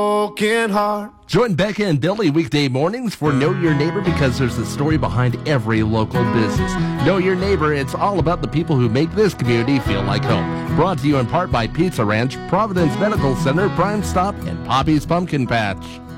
broken heart. Join Becca and Billy weekday mornings for Know Your Neighbor, because there's a story behind every local business. Know Your Neighbor, it's all about the people who make this community feel like home. Brought to you in part by Pizza Ranch, Providence Medical Center, Prime Stop, and Poppy's Pumpkin Patch.